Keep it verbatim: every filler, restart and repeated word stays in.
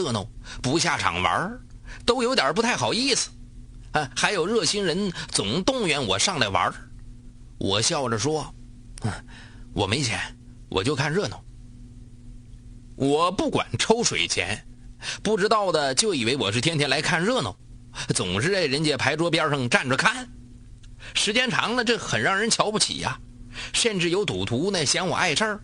热闹，不下场玩都有点不太好意思。啊，还有热心人总动员我上来玩。我笑着说，嗯，我没钱，我就看热闹。我不管抽水钱，不知道的就以为我是天天来看热闹，总是在人家牌桌边上站着看。时间长了，这很让人瞧不起呀、啊，甚至有赌徒呢嫌我碍事儿，